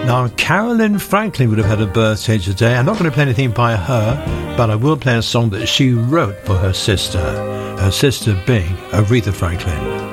Now, Carolyn Franklin would have had a birthday today. I'm not going to play anything by her, but I will play a song that she wrote for her sister being Aretha Franklin.